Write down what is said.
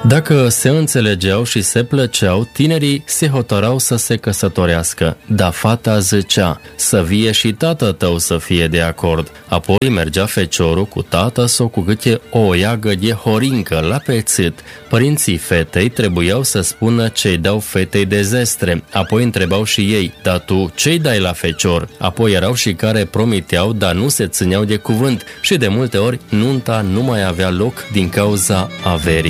Dacă se înțelegeau și se plăceau, tinerii se hotărau să se căsătorească, dar fata zicea, să vie și tată tău să fie de acord. Apoi mergea feciorul cu tată sau cu câte o iagă de horincă la pețit. Părinții fetei trebuiau să spună ce-i dau fetei de zestre, apoi întrebau și ei, dar tu ce-i dai la fecior? Apoi erau și care promiteau, dar nu se țineau de cuvânt și de multe ori nunta nu mai avea loc din cauza averii.